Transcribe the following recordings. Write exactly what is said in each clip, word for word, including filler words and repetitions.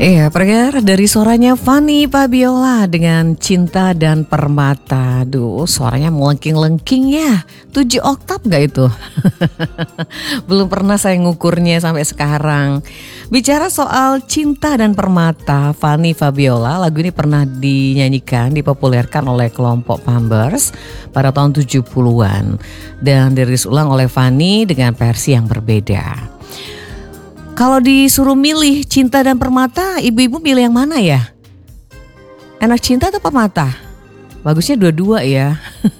Iya, pendengar, dari suaranya Fanny Fabiola dengan Cinta dan Permata. Duh, suaranya melengking-lengking ya. Tujuh oktav gak itu? Belum pernah saya ngukurnya sampai sekarang. Bicara soal Cinta dan Permata, Fanny Fabiola, lagu ini pernah dinyanyikan, dipopulerkan oleh kelompok Pampers pada tahun tujuh puluhan. Dan dirilis ulang oleh Fanny dengan versi yang berbeda. Kalau disuruh milih Cinta dan Permata, ibu-ibu milih yang mana ya? Enak Cinta atau Permata? Bagusnya dua-dua ya.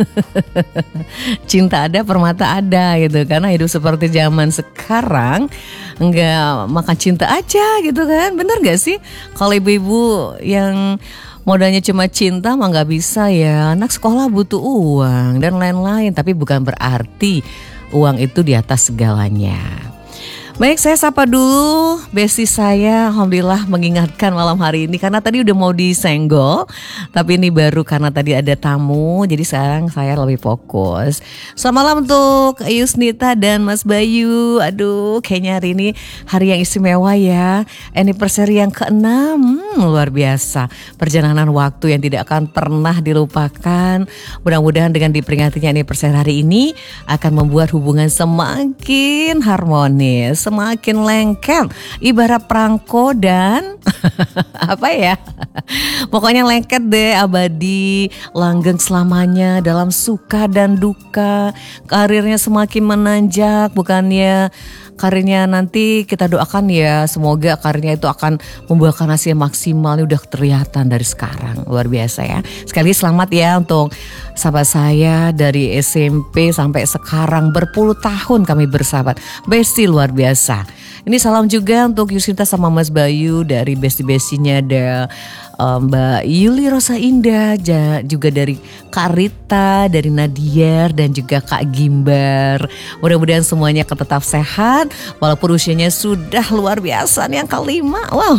Cinta ada, Permata ada gitu. Karena hidup seperti zaman sekarang, enggak makan cinta aja gitu kan. Bener gak sih? Kalau ibu-ibu yang modalnya cuma cinta mah gak bisa ya. Anak sekolah butuh uang dan lain-lain. Tapi bukan berarti uang itu di atas segalanya. Baik, saya sapa dulu besti saya, alhamdulillah mengingatkan malam hari ini karena tadi udah mau disenggol, tapi ini baru karena tadi ada tamu, jadi sekarang saya lebih fokus. Selamat malam untuk Yusnita dan Mas Bayu. Aduh, kayaknya hari ini hari yang istimewa ya, anniversary yang keenam, hmm, luar biasa. Perjalanan waktu yang tidak akan pernah dilupakan. Mudah-mudahan dengan diperingatinya anniversary hari ini akan membuat hubungan semakin harmonis, semakin lengket, ibarat perangko dan apa ya, pokoknya lengket deh, abadi, langgeng selamanya dalam suka dan duka. Karirnya semakin menanjak, bukannya karirnya nanti kita doakan ya, semoga karirnya itu akan membuahkan hasil maksimal. Ini udah kelihatan dari sekarang, luar biasa ya. Sekali lagi selamat ya untuk sahabat saya dari S M P sampai sekarang, berpuluh tahun kami bersahabat, besti luar biasa. Ini salam juga untuk Yusita sama Mas Bayu dari besti-bestinya, ada um, Mbak Yuli Rosa Indah, juga dari Kak Rita, dari Nadia dan juga Kak Gimbar. Mudah-mudahan semuanya akan tetap sehat walaupun usianya sudah luar biasa nih, yang kelima. Wow.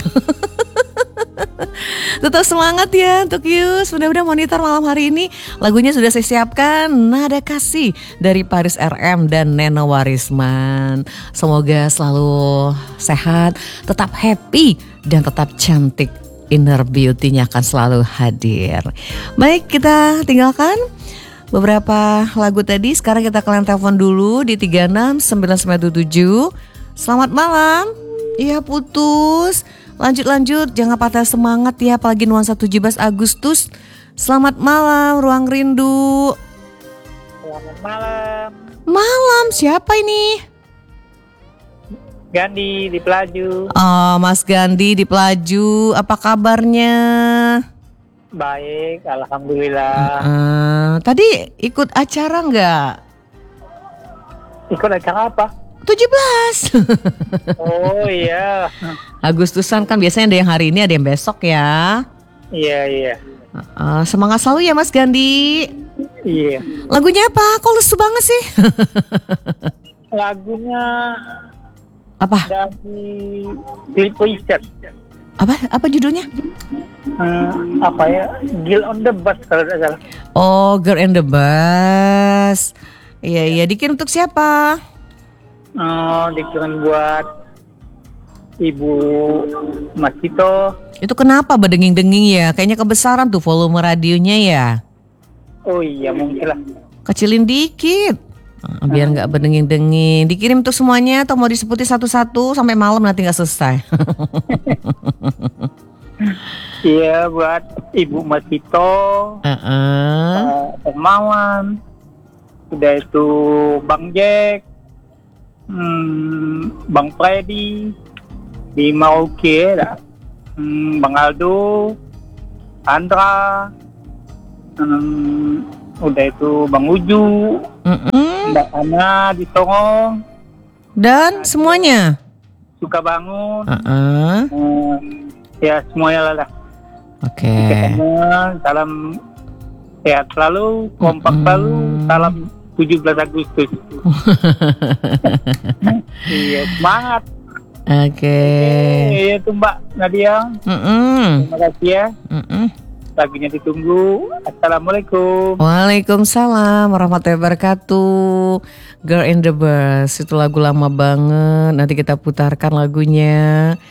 Tetap semangat ya untuk Yus. Mudah-mudahan monitor malam hari ini lagunya sudah saya siapkan, Nada Kasih dari Paris R M dan Neno Warisman. Semoga selalu sehat, tetap happy dan tetap cantik. Inner beauty-nya akan selalu hadir. Baik, kita tinggalkan beberapa lagu tadi. Sekarang kita kalian telepon dulu di tiga enam sembilan sembilan tujuh. Selamat malam. Iya, putus. Lanjut-lanjut, jangan patah semangat ya, apalagi nuansa tujuh belas Agustus. Selamat malam, Ruang Rindu. Selamat malam. Malam, siapa ini? Gandhi di Pelaju. Oh, Mas Gandhi di Pelaju, apa kabarnya? Baik, alhamdulillah. Uh, tadi ikut acara nggak? Ikut acara apa? tujuh belas. Oh iya. Agustusan kan biasanya ada yang hari ini, ada yang besok ya. Iya, iya. Uh, semangat selalu ya Mas Gandhi. Iya. Lagunya apa? Kok lesu banget sih? Lagunya apa? dari Philip Richard. Apa? Apa judulnya? Hmm, apa ya? Girl on the Bus kalau tidak salah. Oh, Girl in the Bus. Iya, iya. Dikirim untuk siapa? Oh, dikirim buat Ibu Mas Tito. Itu kenapa berdenging-denging ya? Kayaknya kebesaran tuh volume radionya ya. Oh iya, mungkin lah. Kecilin dikit. Biar gak berdenging-denging. Dikirim untuk semuanya atau mau disebutin satu-satu sampai malam nanti gak selesai. Iya, buat Ibu Mas Tito, uh-uh. Pemawan, udah itu Bang Jack, hmm, Bang Freddy, di Mauke, hmm, Bang Aldo, Andra, hmm, udah itu Bang Uju, uh-uh. Mbak Ana di Tongong, dan semuanya Suka Bangun, uh-uh. hmm, ya semuanya lah. Oke. Okay. Salam sehat selalu, kompak mm-hmm. selalu, salam tujuh belas Agustus. Iya, semangat. Oke. Okay. Iya itu Mbak Nadia. Mm-mm. Terima kasih ya. Mm-mm. Lagunya ditunggu. Assalamualaikum. Waalaikumsalam warahmatullahi wabarakatuh. Girl in the Bus, itu lagu lama banget. Nanti kita putarkan lagunya.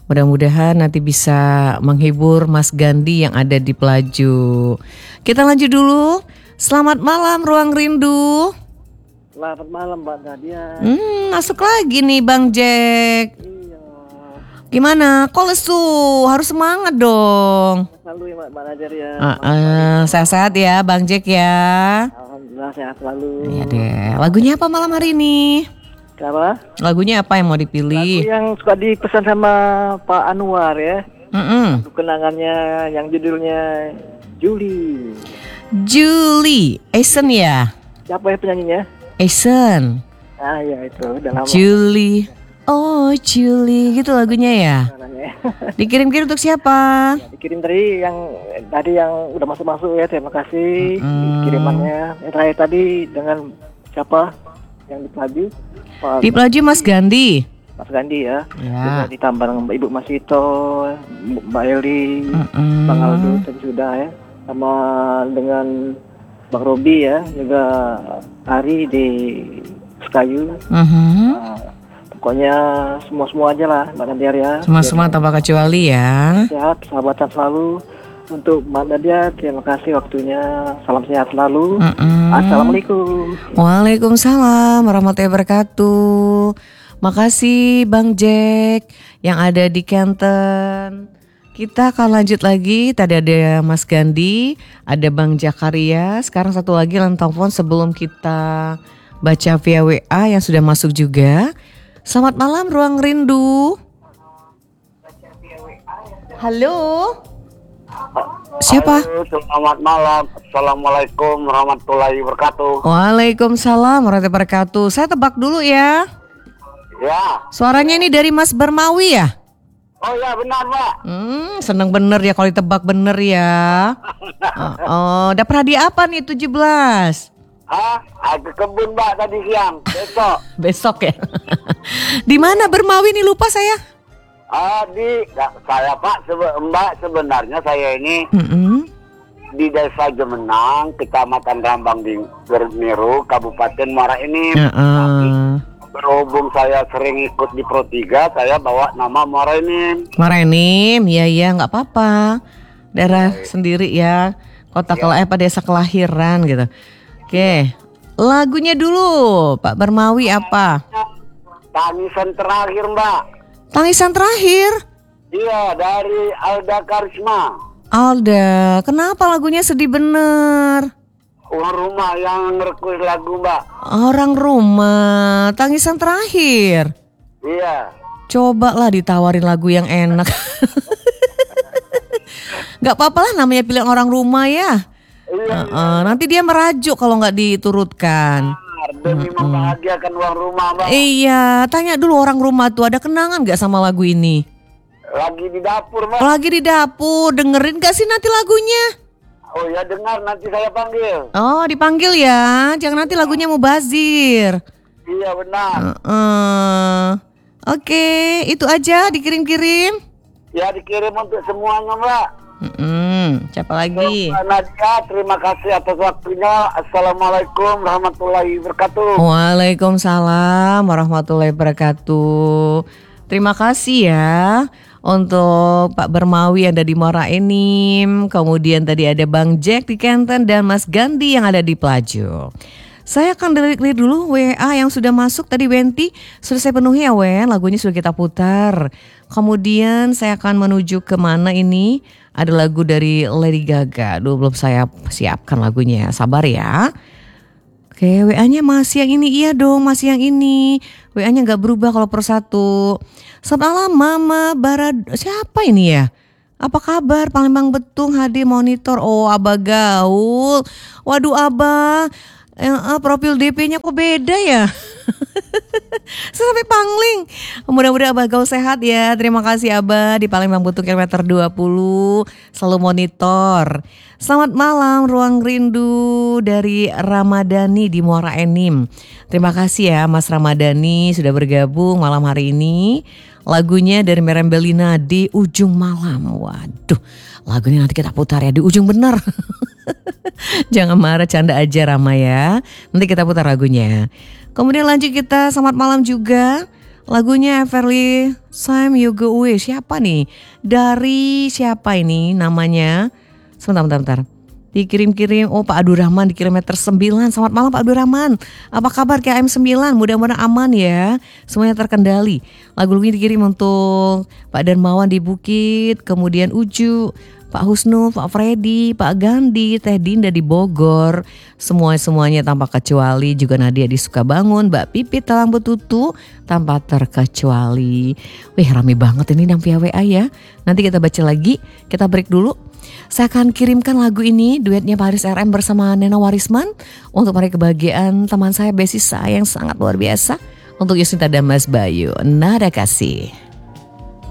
Mudah-mudahan nanti bisa menghibur Mas Gandhi yang ada di Pelaju. Kita lanjut dulu. Selamat malam Ruang Rindu. Selamat malam Mbak Nadia. Hmm, masuk lagi nih Bang Jack. Iya. Gimana? Koles tuh, harus semangat dong. Selalu ya Mbak, Mbak Nadia ya. Uh, uh, sehat-sehat ya Bang Jack ya. Alhamdulillah sehat selalu. Iya deh. Lagunya apa malam hari ini? Apa? Lagunya apa yang mau Lagu dipilih? yang suka dipesan sama Pak Anwar ya. Mm-mm. Lagu kenangannya yang judulnya Juli. Julie, Eisen ya? Siapa ya penyanyinya? Eisen. Ah ya itu udah lama. Julie. Oh Julie, gitu lagunya ya? Namanya. Dikirim-kirim untuk siapa? Dikirim tadi yang tadi yang udah masuk-masuk ya, terima kasih. Mm-mm. Kirimannya. Yang terakhir tadi dengan siapa? Yang di Pelaju? Pak Di Pelaju Mas Gandhi. Mas Gandhi ya. Ya. Juga ditambah dengan Ibu Masito, Mbak Eli, Mm-mm. Bang Aldo tadi sudah ya. Sama dengan Bang Robi ya, juga Ari di Sekayu. Mhm. Nah, pokoknya semua-semua aja lah Mbak Nadia ya. Semua-semua tanpa kecuali ya. Sehat, sahabatan selalu. Untuk Mbak Nadia, terima kasih waktunya. Salam sehat selalu. Mm-mm. Assalamualaikum. Waalaikumsalam warahmatullahi wabarakatuh. Makasih Bang Jack yang ada di Kenten. Kita akan lanjut lagi. Tadi ada Mas Gandhi, ada Bang Jakaria. Sekarang satu lagi line telepon sebelum kita baca via W A yang sudah masuk juga. Selamat malam Ruang Rindu. Halo. Siapa? Halo, selamat malam. Assalamualaikum warahmatullahi wabarakatuh. Waalaikumsalam warahmatullahi wabarakatuh. Saya tebak dulu ya. Ya. Suaranya ini dari Mas Bermawi ya? Oh ya benar Mbak. Hmm, seneng bener ya kalau ditebak bener ya. Oh, oh, dapat hadiah apa nih tujuh belas? Ah, aku kebun Mbak tadi siang. Besok. Besok ya. Di mana Bermawi nih lupa saya? Ah di ya, saya Pak sebe, Mbak sebenarnya saya ini Mm-mm. di Desa Jemenang, Kecamatan Rambang di Bermiru, Kabupaten Muara Enim. Uh-uh. Berhubung saya sering ikut di Pro tiga, saya bawa nama Muara Enim. Marenim, iya iya nggak apa-apa. Daerah sendiri ya. Kota kela- apa desa kelahiran gitu. Oke, lagunya dulu Pak Bermawi apa? Tangisan terakhir Mbak. Tangisan terakhir. Iya, dari Alda Karisma. Alda, kenapa lagunya sedih bener? Uang rumah yang ngerequest lagu Mbak. Orang rumah, tangisan terakhir. Iya. Coba lah ditawarin lagu yang enak. Gak apa-apa lah namanya pilihan orang rumah ya. Iya. Uh-uh, nanti dia merajuk kalau nggak diturutkan. Benar, demi membahagiakan uang rumah Mbak. Iya, tanya dulu orang rumah tuh ada kenangan gak sama lagu ini? Lagi di dapur Mbak. Lagi di dapur, dengerin gak sih nanti lagunya? Oh ya dengar, nanti saya panggil. Oh dipanggil ya, jangan nanti lagunya mau bazir. Iya benar. Uh-uh. Oke, itu aja dikirim-kirim. Ya dikirim untuk semuanya Mbak. Mm-mm. Siapa lagi? Mbak Nadia, terima kasih atas waktunya. Assalamualaikum warahmatullahi wabarakatuh. Waalaikumsalam warahmatullahi wabarakatuh. Terima kasih ya untuk Pak Bermawi yang ada di Muara Enim. Kemudian tadi ada Bang Jack di Kenten dan Mas Gandhi yang ada di Pelaju. Saya akan delete dulu W A yang sudah masuk. Tadi Wenti sudah saya penuhi ya Wen, lagunya sudah kita putar. Kemudian saya akan menuju ke mana ini? Ada lagu dari Lady Gaga. Duh belum saya siapkan lagunya, sabar ya. Oke, W A-nya masih yang ini, iya dong masih yang ini. W A-nya gak berubah kalau per satu. Selamat malam Mama Barad, siapa ini ya? Apa kabar Palembang Betung H D Monitor? Oh Abah Gaul. Waduh Abah, eh, eh, profil D P-nya kok beda ya? Sampai pangling. Mudah-mudahan Abah Gaul sehat ya. Terima kasih Abah di Palembang Betung kilometer dua puluh. Selalu monitor. Selamat malam Ruang Rindu dari Ramadhani di Muara Enim. Terima kasih ya Mas Ramadhani sudah bergabung malam hari ini. Lagunya dari Merembelina di ujung malam. Waduh, lagunya nanti kita putar ya di ujung bener. Jangan marah, canda aja Rama ya. Nanti kita putar lagunya. Kemudian lanjut kita selamat malam juga lagunya Everly Sam You Go Away. Siapa nih? Dari siapa ini namanya? Sebentar, bentar, bentar. Dikirim-kirim, oh Pak Abdurrahman di kilometer sembilan. Selamat malam Pak Abdurrahman. Apa kabar K M sembilan? Mudah-mudahan aman ya. Semuanya terkendali. Lagu-lagu ini dikirim untuk Pak Darmawan di Bukit, kemudian Uju, Pak Husnu, Pak Freddy, Pak Gandhi, Teh Dinda di Bogor. Semua-semuanya tanpa kecuali. Juga Nadia di Sukabangun, Mbak Pipit Talang Betutu tanpa terkecuali. Wih, rame banget ini dan via W A ya. Nanti kita baca lagi. Kita break dulu. Saya akan kirimkan lagu ini, duetnya Pak Haris R M bersama Nena Warisman, untuk meraih kebahagiaan teman saya, besti saya yang sangat luar biasa, untuk Yusinta dan Mas Bayu. Nada kasih.